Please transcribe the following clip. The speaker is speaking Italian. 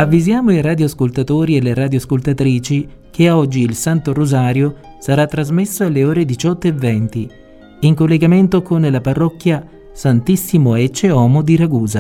Avvisiamo i radioascoltatori e le radioascoltatrici che oggi il Santo Rosario sarà trasmesso alle ore 18:20 in collegamento con la parrocchia Santissimo Ecce Homo di Ragusa.